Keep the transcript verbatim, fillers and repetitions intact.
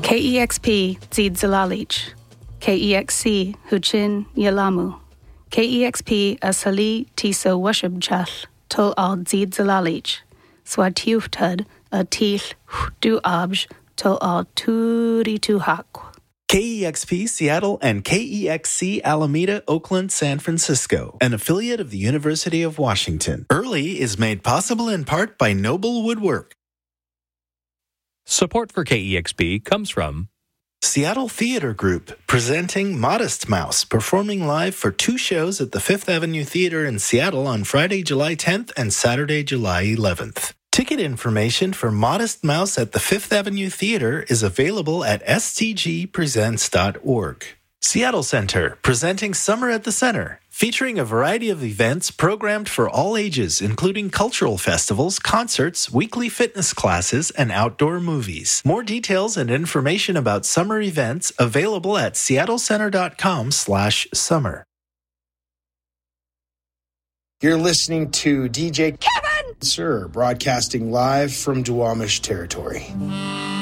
K E X P Zid Zalalich, K E X C Huchin Yalamu, K E X P Asali Tiso Washubchal, Tol Al Zid Zalalich, Swatiuftud a Til Du Abj, Tol Al Turi Tuhak. K E X P Seattle and K E X C Alameda, Oakland, San Francisco, an affiliate of the University of Washington. Early is made possible in part by Noble Woodwork. Support for K E X P comes from Seattle Theater Group, presenting Modest Mouse, performing live for two shows at the Fifth Avenue Theater in Seattle on Friday, July tenth and Saturday, July eleventh. Ticket information for Modest Mouse at the Fifth Avenue Theater is available at s t g presents dot org. Seattle Center, presenting Summer at the Center, featuring a variety of events programmed for all ages, including cultural festivals, concerts, weekly fitness classes, and outdoor movies. More details and information about summer events available at seattlecenter.com slash summer. You're listening to D J Kevin Sir, broadcasting live from Duwamish territory.